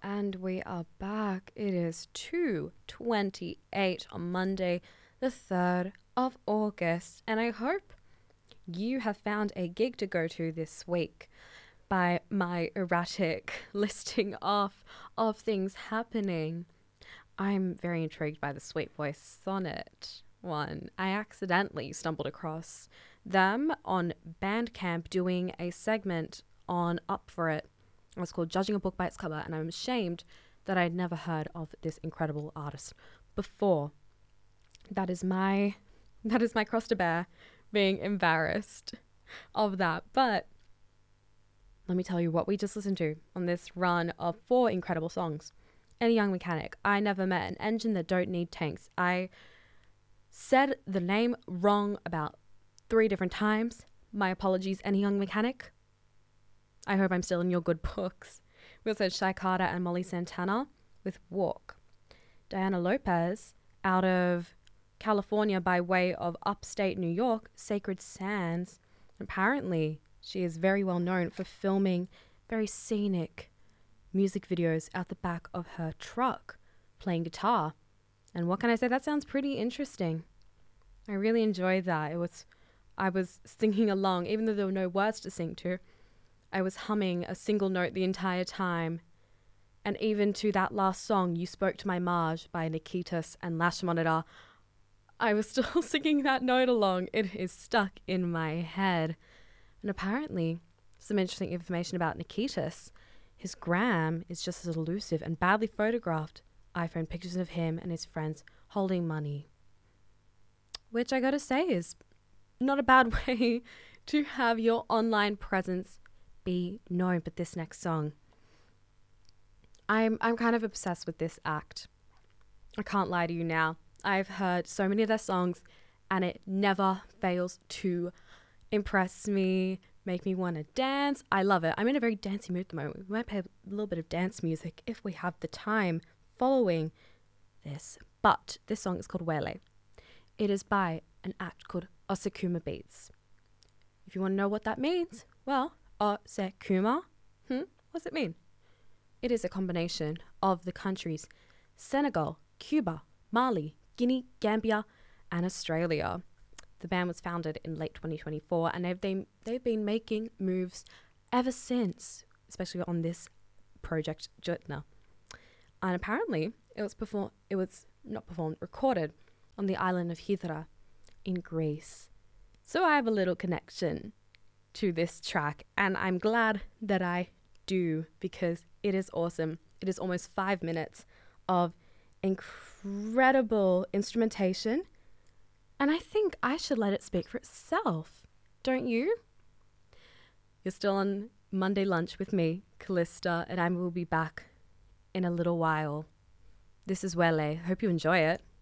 And we are back. It is 2:28 on Monday, the 3rd of August, and I hope you have found a gig to go to this week by my erratic listing off of things happening. I'm very intrigued by the Sweet Voice Sonnet one. I accidentally stumbled across them on Bandcamp doing a segment on Up For It. It was called Judging a Book by Its Cover, and I'm ashamed that I'd never heard of this incredible artist before. That is my cross to bear, being embarrassed of that. But let me tell you what we just listened to on this run of 4 incredible songs. Any Young Mechanic, I Never Met an Engine That Don't Need Tanks. I said the name wrong about 3 different times. My apologies, Any Young Mechanic. I hope I'm still in your good books. We also had Shy Carter and Molly Santana with Walk. Diana Lopez, out of California by way of upstate New York, Sacred Sands. Apparently, she is very well known for filming very scenic music videos out the back of her truck, playing guitar. And what can I say? That sounds pretty interesting. I really enjoyed that. I was singing along, even though there were no words to sing to. I was humming a single note the entire time. And even to that last song, You Spoke to My Marge by Nikitas and Lash Monitor, I was still singing that note along. It is stuck in my head. And apparently, some interesting information about Nikitas. His gram is just as elusive and badly photographed iPhone pictures of him and his friends holding money. Which I gotta say is not a bad way to have your online presence be known. But this next song, I'm kind of obsessed with this act. I can't lie to you now. I've heard so many of their songs and it never fails to impress me, make me want to dance. I love it. I'm in a very dancey mood at the moment. We might play a little bit of dance music if we have the time following this. But this song is called Wele. It is by an act called Osekuma Beats. If you want to know what that means, well, Osekuma, what's it mean? It is a combination of the countries Senegal, Cuba, Mali, Guinea, Gambia, and Australia. The band was founded in late 2024, and they've been making moves ever since, especially on this project Jutna. And apparently, recorded on the island of Hydra in Greece. So I have a little connection to this track, and I'm glad that I do, because it is awesome. It is almost 5 minutes of incredible instrumentation, and I think I should let it speak for itself. Don't you? You're still on Monday Lunch with me, Callista, and I will be back in a little while. This is Wele. Hope you enjoy it.